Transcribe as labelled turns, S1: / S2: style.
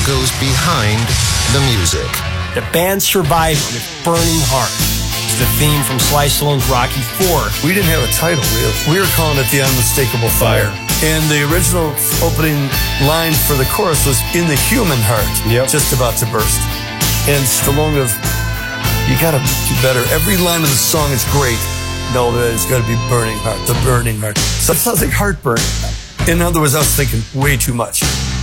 S1: goes behind the music.
S2: The band survived with Burning Heart. It's the theme from Sly Stallone's Rocky IV.
S3: We didn't have a title, really. We were calling it The Unmistakable Fire. And the original opening line for the chorus was, "In the human heart, just about to burst." And Stallone goes, "You gotta do better. Every line of the song is great. No, it's gotta be burning heart, the burning heart." So it sounds like heartburn. In other words, I was thinking way too much.